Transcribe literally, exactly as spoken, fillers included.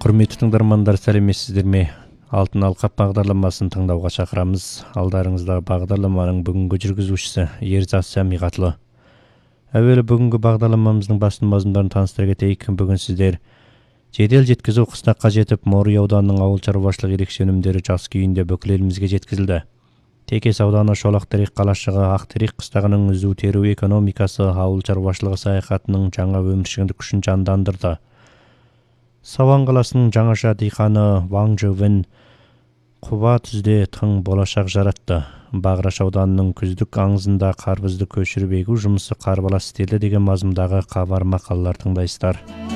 Құрметті тыңдармандар, сәлеметсіздерме? Алтын алқап бағдарламасын тыңдауға шақырамыз. Алдарыңызда бағдарламаның бүгінгі жүргізушісі Ерзат Сәмиғатлы. Әуелі бүгінгі бағдарламамыздың басты мазмұндарын таныстыра кетейік. Бүгін сіздер жедел жеткізу қыстаққа жетіп, Морой ауданының ауыл шаруашылық ерекше өнімдері жас күйінде бүкіл елімізге жеткізілді. Текес ауданы Шолақтерек қалашығы Ақтерек қыстағының үзу теру экономикасы ауыл шаруашылығы саяхатының жаңа өміршеңдік күшін жандандырды. Сауан қаласының жаңаша диқаны Ваң Жөвін құба түзде тың болашақ жаратты. Бағраш ауданының күздік аңызында қарбызды көшіріп егу жұмысы қарбалас істелді деген мазмұндағы хабар мақалалар тыңдайсыздар.